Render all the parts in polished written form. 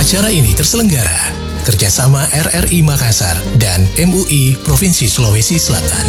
Acara ini terselenggara kerjasama RRI Makassar dan MUI Provinsi Sulawesi Selatan.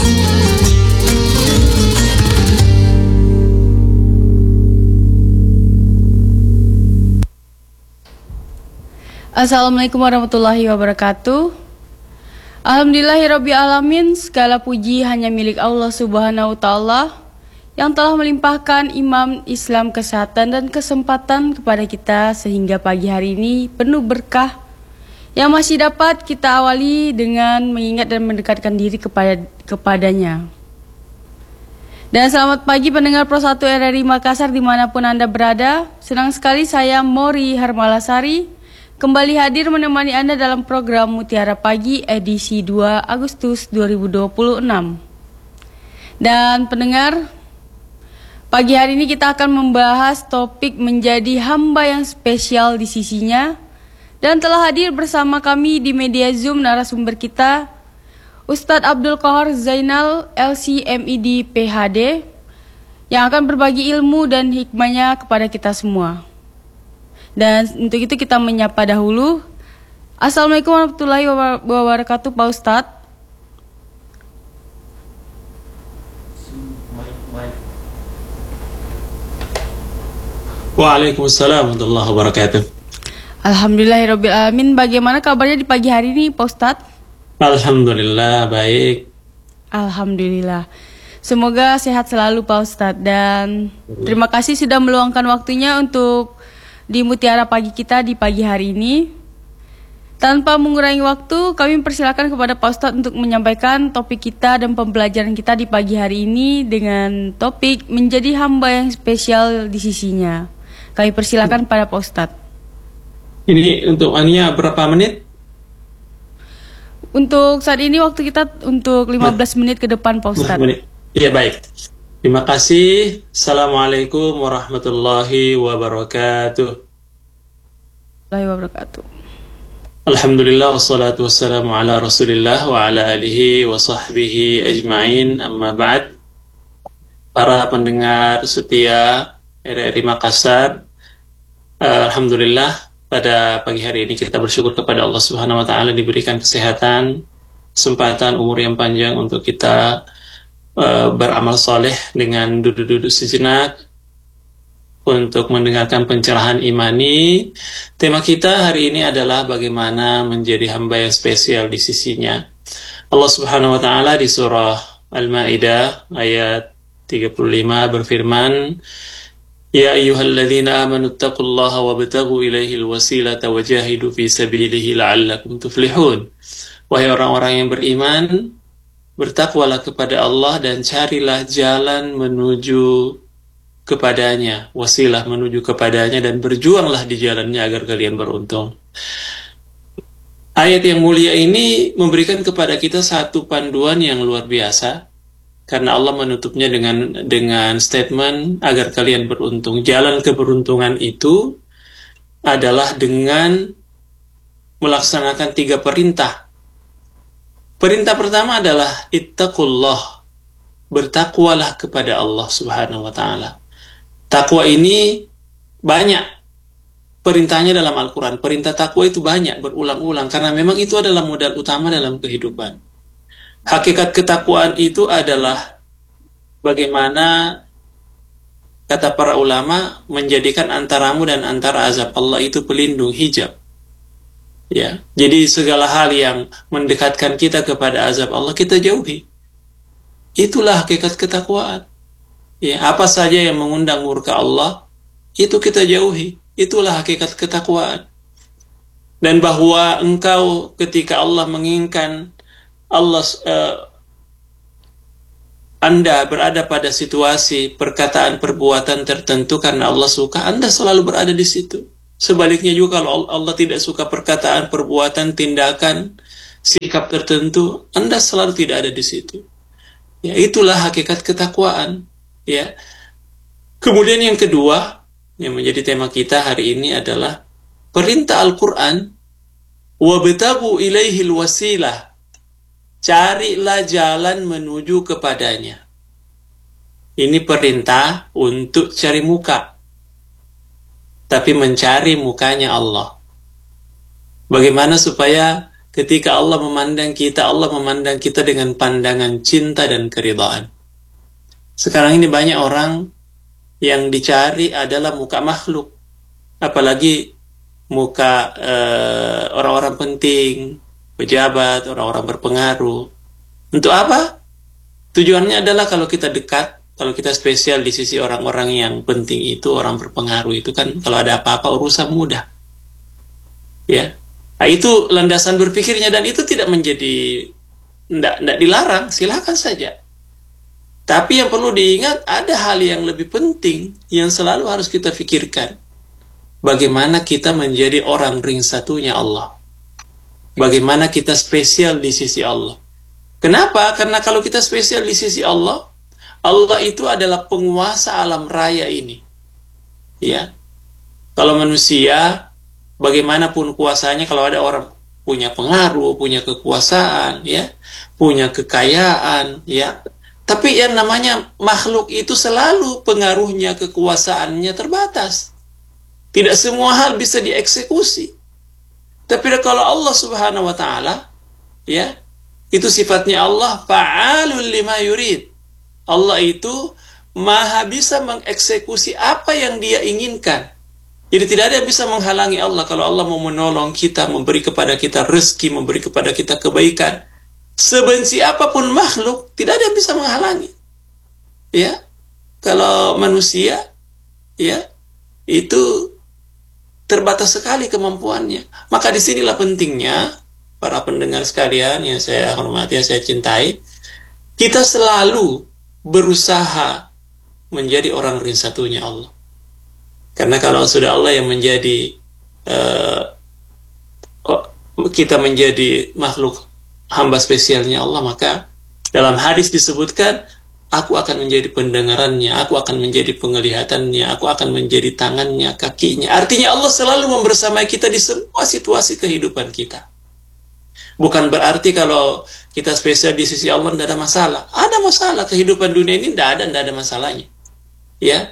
Assalamualaikum warahmatullahi wabarakatuh. Alhamdulillahirabbil alamin, segala puji hanya milik Allah Subhanahu wa taala yang telah melimpahkan imam Islam kesehatan dan kesempatan kepada kita sehingga pagi hari ini penuh berkah yang masih dapat kita awali dengan mengingat dan mendekatkan diri kepadanya. Dan selamat pagi pendengar Pro 1 RRI Makassar dimanapun Anda berada. Senang sekali saya Mori Hermalasari kembali hadir menemani Anda dalam program Mutiara Pagi edisi 2 Agustus 2026. Dan pendengar, pagi hari ini kita akan membahas topik menjadi hamba yang spesial di sisinya. Dan telah hadir bersama kami di media Zoom narasumber kita, Ustadz Abdul Qahar Zainal, LC.MID PhD, yang akan berbagi ilmu dan hikmahnya kepada kita semua. Dan untuk itu kita menyapa dahulu. Assalamualaikum warahmatullahi wabarakatuh Pak Ustadz. Waalaikumsalam warahmatullahi wabarakatuh. Alhamdulillahirabbil alamin. Bagaimana kabarnya di pagi hari ini Pak Ustadz? Alhamdulillah baik. Alhamdulillah. Semoga sehat selalu Pak Ustadz. Dan terima kasih sudah meluangkan waktunya untuk di Mutiara Pagi kita di pagi hari ini. Tanpa mengurangi waktu, kami persilakan kepada Pak Ustadz untuk menyampaikan topik kita dan pembelajaran kita di pagi hari ini dengan topik menjadi hamba yang spesial di sisinya. Kami persilakan pada Pak Ustadz. Ini untuk Ania berapa menit? Untuk saat ini waktu kita untuk 15 menit ke depan Pak Ustadz. Iya baik. Terima kasih. Assalamualaikum warahmatullahi wabarakatuh. Alhamdulillah wassalatu wassalamu ala Rasulillah wa ala alihi wa sahbihi ajma'in, amma ba'd. Para pendengar setia RRI Makassar, alhamdulillah pada pagi hari ini kita bersyukur kepada Allah Subhanahu wa taala diberikan kesehatan, kesempatan, umur yang panjang untuk kita beramal soleh dengan duduk-duduk sejenak untuk mendengarkan pencerahan imani. Tema kita hari ini adalah bagaimana menjadi hamba yang spesial di sisinya. Allah Subhanahu wa taala di surah Al-Maidah ayat 35 berfirman, Ya ayyuhalladzina amanu taqullaha wabtaghu ilaihil wasilata wajahidu fi sabilihi la'allakum tuflihun. Wahai orang-orang yang beriman, bertakwalah kepada Allah dan carilah jalan menuju kepadanya, wasilah menuju kepadanya, dan berjuanglah di jalannya agar kalian beruntung. Ayat yang mulia ini memberikan kepada kita satu panduan yang luar biasa, karena Allah menutupnya dengan statement agar kalian beruntung. Jalan keberuntungan itu adalah dengan melaksanakan 3 perintah. Perintah pertama adalah ittaqullah, bertakwalah kepada Allah Subhanahu wa taala. Takwa ini banyak perintahnya dalam Al-Quran. Perintah takwa itu banyak, berulang-ulang, karena memang itu adalah modal utama dalam kehidupan. Hakikat ketakwaan itu adalah bagaimana, kata para ulama, menjadikan antaramu dan antara azab Allah itu pelindung, hijab. Ya, jadi segala hal yang mendekatkan kita kepada azab Allah kita jauhi. Itulah hakikat ketakwaan. Ya, apa saja yang mengundang murka Allah itu kita jauhi. Itulah hakikat ketakwaan. Dan bahwa engkau ketika Allah menginginkan Anda berada pada situasi perkataan perbuatan tertentu karena Allah suka, Anda selalu berada di situ. Sebaliknya juga kalau Allah tidak suka perkataan, perbuatan, tindakan, sikap tertentu, Anda selalu tidak ada di situ. Ya, itulah hakikat ketakwaan. Ya. Kemudian yang kedua yang menjadi tema kita hari ini adalah perintah Al-Quran, wabtaghu ilaihil wasilah, carilah jalan menuju kepadanya. Ini perintah untuk cari muka, tapi mencari mukanya Allah. Bagaimana supaya ketika Allah memandang kita dengan pandangan cinta dan keridhaan. Sekarang ini banyak orang yang dicari adalah muka makhluk, apalagi muka orang-orang penting, pejabat, orang-orang berpengaruh. Untuk apa? Tujuannya adalah kalau kita dekat, kalau kita spesial di sisi orang-orang yang penting itu, orang berpengaruh itu kan, kalau ada apa-apa urusan mudah. Ya. Nah, itu landasan berpikirnya, dan itu tidak menjadi, tidak dilarang, silakan saja. Tapi yang perlu diingat, ada hal yang lebih penting yang selalu harus kita pikirkan. Bagaimana kita menjadi orang ring satunya Allah. Bagaimana kita spesial di sisi Allah. Kenapa? Karena kalau kita spesial di sisi Allah, Allah itu adalah penguasa alam raya ini. Ya. Kalau manusia, bagaimanapun kuasanya, kalau ada orang punya pengaruh, punya kekuasaan, ya, punya kekayaan, ya. Tapi yang namanya makhluk itu selalu pengaruhnya, kekuasaannya terbatas. Tidak semua hal bisa dieksekusi. Tapi kalau Allah Subhanahu wa taala, ya, itu sifatnya Allah fa'alul lima yurid. Allah itu maha bisa mengeksekusi apa yang Dia inginkan. Jadi tidak ada yang bisa menghalangi Allah. Kalau Allah mau menolong kita, memberi kepada kita rezeki, memberi kepada kita kebaikan, sebenci apapun makhluk, tidak ada yang bisa menghalangi. Ya, kalau manusia, ya, itu terbatas sekali kemampuannya. Maka disinilah pentingnya, para pendengar sekalian yang saya hormati, yang saya cintai, kita selalu berusaha menjadi orang ring satunya Allah. Karena kalau sudah Allah yang menjadi, kita menjadi makhluk hamba spesialnya Allah, maka dalam hadis disebutkan, aku akan menjadi pendengarannya, aku akan menjadi penglihatannya, aku akan menjadi tangannya, kakinya. Artinya Allah selalu membersamai kita di semua situasi kehidupan kita. Bukan berarti kalau kita spesial di sisi Allah tidak ada masalah. Ada masalah, kehidupan dunia ini tidak ada masalahnya. Ya,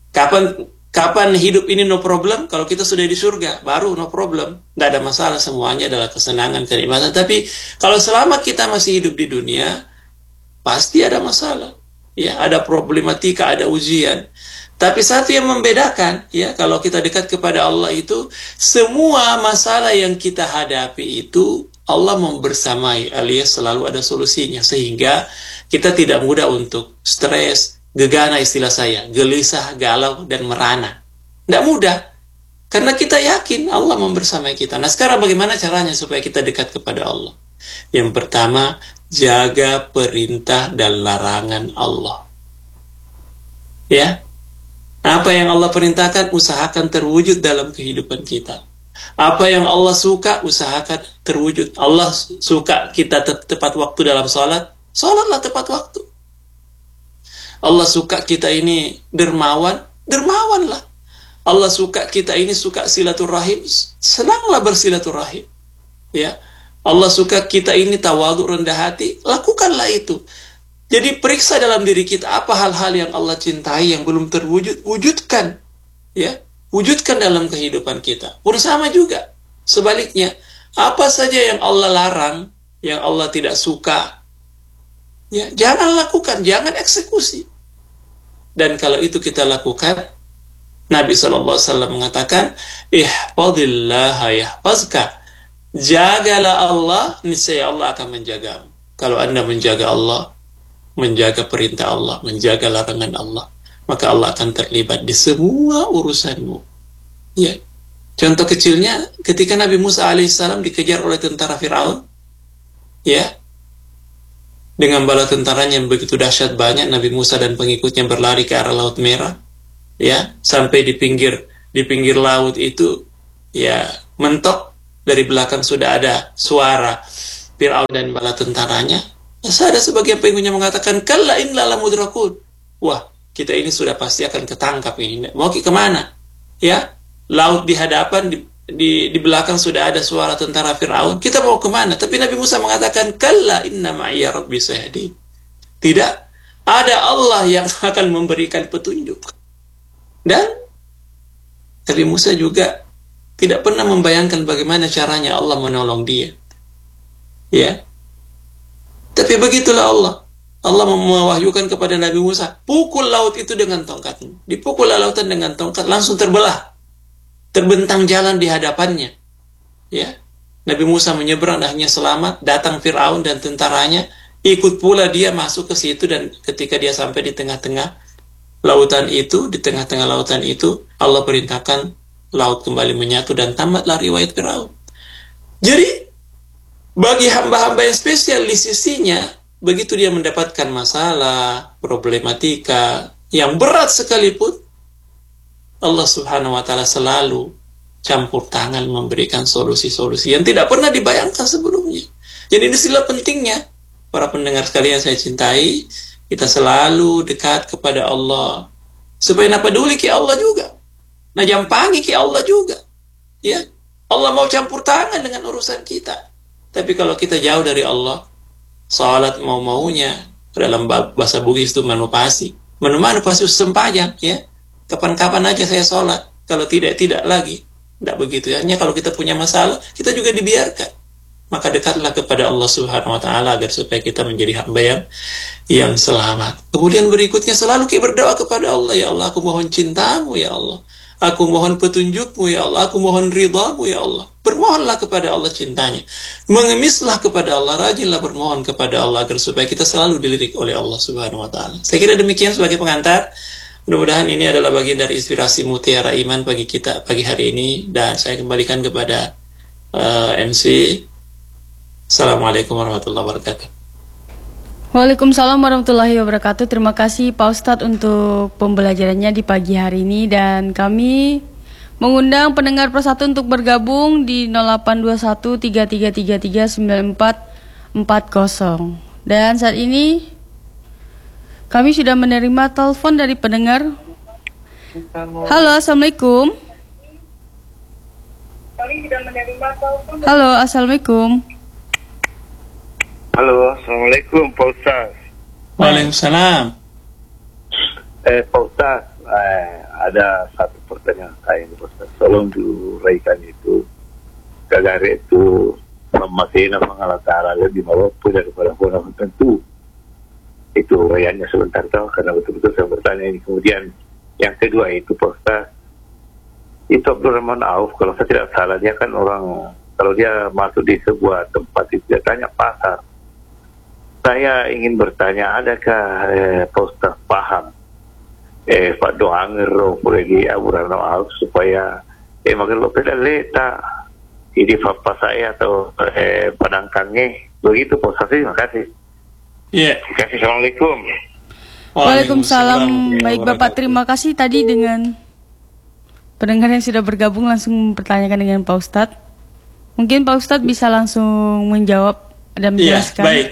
Kapan hidup ini no problem? Kalau kita sudah di surga, baru no problem. Tidak ada masalah, semuanya adalah kesenangan, kenikmatan. Tapi kalau selama kita masih hidup di dunia, pasti ada masalah. Ya, ada problematika, ada ujian. Tapi satu yang membedakan, ya, kalau kita dekat kepada Allah itu, semua masalah yang kita hadapi itu, Allah membersamai, alias selalu ada solusinya. Sehingga kita tidak mudah untuk stres, gegana istilah saya, gelisah, galau, dan merana. Tidak mudah. Karena kita yakin Allah membersamai kita. Nah, sekarang bagaimana caranya supaya kita dekat kepada Allah? Yang pertama, jaga perintah dan larangan Allah. Ya. Apa yang Allah perintahkan, usahakan terwujud dalam kehidupan kita. Apa yang Allah suka, usahakan terwujud. Allah suka kita tepat waktu dalam sholat, sholatlah tepat waktu. Allah suka kita ini dermawan, dermawanlah. Allah suka kita ini suka silaturahim, senanglah bersilaturahim. Ya. Allah suka kita ini tawadhu, rendah hati, lakukanlah itu. Jadi periksa dalam diri kita apa hal-hal yang Allah cintai yang belum terwujud, wujudkan. Ya, wujudkan dalam kehidupan kita. Pun sama juga. Sebaliknya, apa saja yang Allah larang, yang Allah tidak suka, ya, jangan lakukan, jangan eksekusi. Dan kalau itu kita lakukan, Nabi SAW mengatakan, ihfadillah yahfazka. Jagalah Allah, niscaya Allah akan menjagamu. Kalau Anda menjaga Allah, menjaga perintah Allah, menjaga larangan Allah, maka Allah akan terlibat di semua urusanmu. Ya. Contoh kecilnya, ketika Nabi Musa alaihissalam dikejar oleh tentara Fir'aun, ya, dengan bala tentaranya yang begitu dahsyat banyak, Nabi Musa dan pengikutnya berlari ke arah Laut Merah, ya, sampai di pinggir laut itu, ya, mentok, dari belakang sudah ada suara Fir'aun dan bala tentaranya. Ada sebagian pengikutnya mengatakan, kalla inna lamudrakun. Wah, kita ini sudah pasti akan ketangkap ini. Mau kemana? Ya, laut di hadapan, di belakang sudah ada suara tentara Fir'aun. Kita mau kemana? Tapi Nabi Musa mengatakan, kalla inna ma'iya rabbi sayahdin. Tidak, ada Allah yang akan memberikan petunjuk. Dan Nabi Musa juga tidak pernah membayangkan bagaimana caranya Allah menolong dia. Ya. Tapi begitulah Allah. Allah mewahyukan kepada Nabi Musa, pukul laut itu dengan tongkatmu. Dipukul lautan dengan tongkat, langsung terbelah. Terbentang jalan di hadapannya. Ya. Nabi Musa menyeberang, akhirnya selamat. Datang Fir'aun dan tentaranya, ikut pula dia masuk ke situ, dan ketika dia sampai di tengah-tengah lautan itu, Allah perintahkan laut kembali menyatu dan tamatlah riwayat Fir'aun. Jadi bagi hamba-hamba yang spesial di sisinya, begitu dia mendapatkan masalah, problematika yang berat sekalipun, Allah Subhanahu wa Ta'ala selalu campur tangan memberikan solusi-solusi yang tidak pernah dibayangkan sebelumnya. Jadi ini sila pentingnya, para pendengar sekalian saya cintai, kita selalu dekat kepada Allah, supaya nak peduli ke Allah juga, nah jampangi ke Allah juga. Ya, Allah mau campur tangan dengan urusan kita. Tapi kalau kita jauh dari Allah, salat mau-maunya, dalam bahasa Bugis itu manupasi. Manupasi sempajang, ya. Kapan-kapan aja saya salat, kalau tidak lagi. Tidak begitu. Hanya kalau kita punya masalah, kita juga dibiarkan. Maka dekatlah kepada Allah Subhanahu wa Ta'ala agar supaya kita menjadi hamba yang selamat. Kemudian berikutnya selalu kita berdoa kepada Allah, ya Allah, aku mohon cintamu, ya Allah. Aku mohon petunjukmu, ya Allah. Aku mohon ridhamu, ya Allah. Bermohonlah kepada Allah cintanya. Mengemislah kepada Allah, rajinlah bermohon kepada Allah agar supaya kita selalu dilirik oleh Allah Subhanahu wa Ta'ala. Saya kira demikian sebagai pengantar. Mudah-mudahan ini adalah bagian dari inspirasi mutiara iman bagi kita pagi hari ini, dan saya kembalikan kepada MC. Assalamualaikum warahmatullahi wabarakatuh. Waalaikumsalam warahmatullahi wabarakatuh. Terima kasih Pak Ustadz untuk pembelajarannya di pagi hari ini, dan kami mengundang pendengar persatu untuk bergabung di 082133339440. Dan saat ini kami sudah menerima telepon dari pendengar. Halo, Assalamualaikum. Halo, Assalamualaikum. Halo, Assalamualaikum Pak Ustaz. Waalaikumsalam. Pak Ustaz, ada satu pertanyaan saya Pak Ustaz. Tolong diuraikan itu. Kagare itu memakainya mengalatara lebih mampu daripada orang tentu. Itu uraiannya sebentar tahu, karena betul-betul saya bertanya ini. Kemudian yang kedua itu Pak Ustaz, itu Abdurrahman Auf, kalau saya tidak salah, dia kan orang, kalau dia masuk di sebuah tempat itu dia tanya pasar. Saya ingin bertanya, adakah Pak Ustaz paham Pak Doanger lagi Abdurrahman Auf supaya makin lo peda leta ini papa saya atau padangkangnya begitu Pak Ustaz. Terima kasih. Ya. Terima kasih. Assalamualaikum. Waalaikumsalam. Baik Bapak, terima kasih tadi dengan pendengar yang sudah bergabung langsung mempertanyakan dengan Pak Ustadz. Mungkin Pak Ustadz bisa langsung menjawab dan menjelaskan. Baik.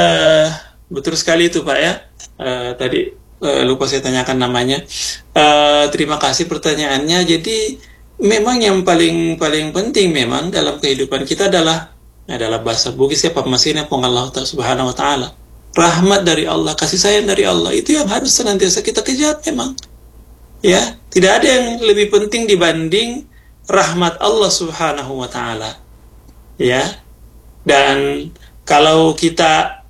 Betul sekali itu Pak ya. Tadi lupa saya tanyakan namanya. Terima kasih pertanyaannya. Jadi memang yang paling penting memang dalam kehidupan kita adalah bahasa Bugis ya, pamasina pong Allah Subhanahu wa Ta'ala. Rahmat dari Allah, kasih sayang dari Allah, itu yang harus senantiasa kita kejar memang. Ya, tidak ada yang lebih penting dibanding rahmat Allah Subhanahu wa Ta'ala. Ya. Dan kalau kita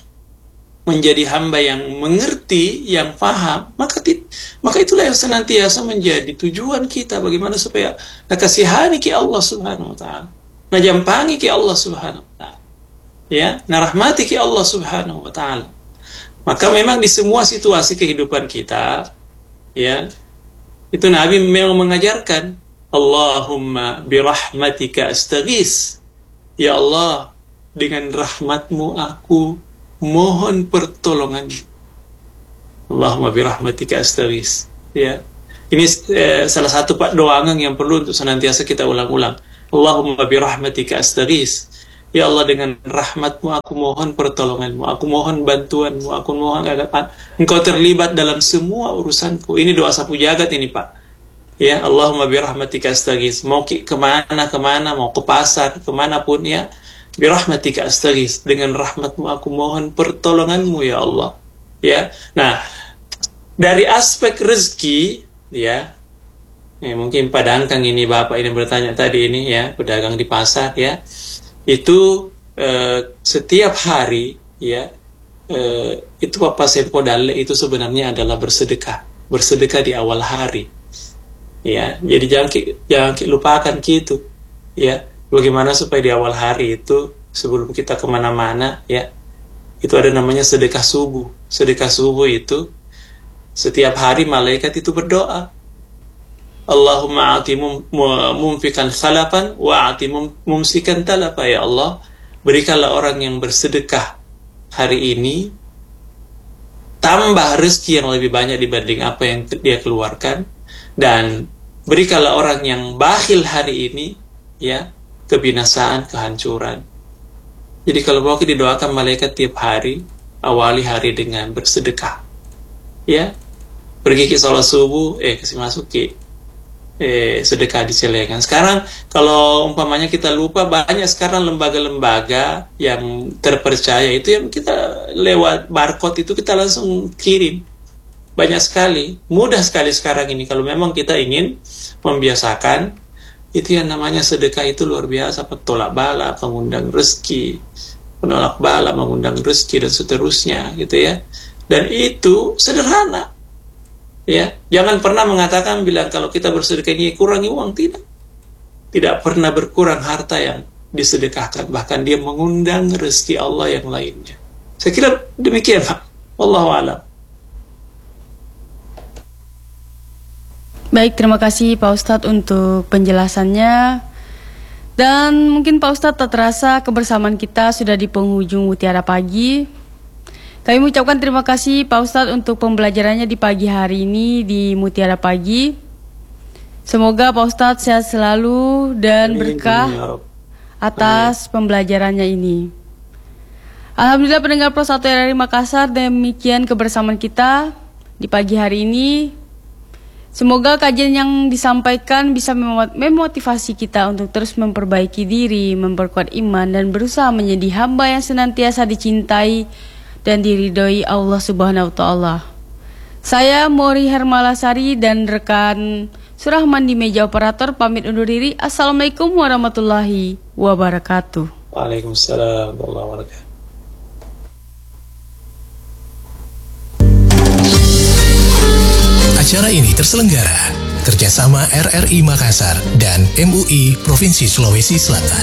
menjadi hamba yang mengerti, yang paham, maka itulah yang senantiasa menjadi tujuan kita, bagaimana supaya nakasihani ki Allah Subhanahu wa Ta'ala, najampangi ki Allah Subhanahu wa Ta'ala, ya, narahmati ki Allah Subhanahu wa Ta'ala. Maka memang di semua situasi kehidupan kita, ya, itu Nabi memang mengajarkan, Allahumma birahmatika astaghis, ya Allah, dengan rahmatmu aku mohon pertolongan. Allahumma birahmatika astaghis. Ya. Ini salah satu Pak doangan yang perlu untuk senantiasa kita ulang-ulang. Allahumma birahmatika astaghis. Ya Allah, dengan rahmatmu aku mohon pertolonganmu, aku mohon bantuanmu, aku mohon agar engkau terlibat dalam semua urusanku. Ini doa sapu jagat ini Pak. Ya, Allahumma birahmatika astaghis. Mau kemana, mau ke pasar, kemanapun ya. Birahmatika astaghis, dengan rahmatmu aku mohon pertolonganmu ya Allah. Ya. Nah, dari aspek rezeki ya, mungkin padangkang ini Bapak ini bertanya tadi ini ya, pedagang di pasar ya, itu setiap hari ya, itu Papa Sempo Dalle itu sebenarnya adalah bersedekah di awal hari ya. Jadi jangan lupakan gitu ya, bagaimana supaya di awal hari itu sebelum kita kemana-mana ya, itu ada namanya sedekah subuh. Sedekah subuh itu setiap hari malaikat itu berdoa, Allahumma ati mumfikan khalafan wa ati mumsikan talafa. Ya Allah, berikanlah orang yang bersedekah hari ini tambah rezeki yang lebih banyak dibanding apa yang dia keluarkan, dan berikanlah orang yang bakhil hari ini ya kebinasaan, kehancuran. Jadi kalau mau didoakan malaikat tiap hari, awali hari dengan bersedekah ya, pergi ke sholat subuh, kasih masuk ke sedekah di celengan. Sekarang kalau umpamanya kita lupa, banyak sekarang lembaga-lembaga yang terpercaya itu yang kita lewat barcode itu kita langsung kirim. Banyak sekali, mudah sekali sekarang ini kalau memang kita ingin membiasakan itu yang namanya sedekah. Itu luar biasa, petolak bala, mengundang rezeki, penolak bala, mengundang rezeki, dan seterusnya gitu ya. Dan itu sederhana ya. Jangan pernah mengatakan bilang kalau kita bersedekah ini kurangi uang. Tidak pernah berkurang harta yang disedekahkan, bahkan dia mengundang rezeki Allah yang lainnya. Saya kira demikian Pak, wallahu a'lam. Baik, terima kasih Pak Ustadz untuk penjelasannya. Dan mungkin Pak Ustadz tak terasa kebersamaan kita sudah di penghujung Mutiara Pagi. Kami mengucapkan terima kasih Pak Ustadz untuk pembelajarannya di pagi hari ini di Mutiara Pagi. Semoga Pak Ustadz sehat selalu dan berkah atas pembelajarannya ini. Alhamdulillah pendengar Pro 1 RRI Makassar, demikian kebersamaan kita di pagi hari ini. Semoga kajian yang disampaikan bisa memotivasi kita untuk terus memperbaiki diri, memperkuat iman, dan berusaha menjadi hamba yang senantiasa dicintai dan diridhoi Allah Subhanahu wa Ta'ala. Saya Mori Hermalasari dan rekan Surahman di meja operator pamit undur diri. Assalamualaikum warahmatullahi wabarakatuh. Waalaikumsalam warahmatullahi wabarakatuh. Acara ini terselenggara kerjasama RRI Makassar dan MUI Provinsi Sulawesi Selatan.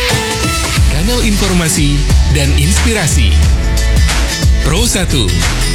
Kanal informasi dan inspirasi Pro 1